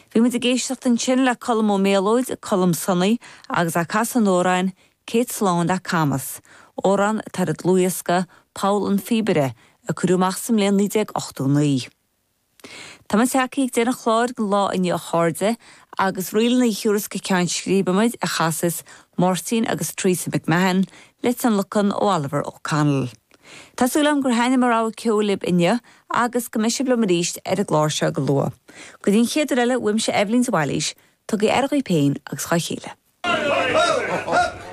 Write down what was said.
Bhí muid a géisteach an sin le colm ó mélóid, colm sunnaí agus a casan óráin Kate Sloan a Camas. Óran tar a dlúiasca Paul an Fibere a curúmach sam leon 1989. Tá man teacaigh déna chláir go lá in a cháde agus rialna i chiúras go ceann scríbamuid a chasas Martin agus Teresa McMahon lit an luchan ó Oliver O'Connell. Tásúlam gur haine mar á ceolib inne agus go meisi blamaríist ar a gláirse go lua. Go dín chéad eile uimse Evelyn Wallis, tugad ar a péin agus chaichéile.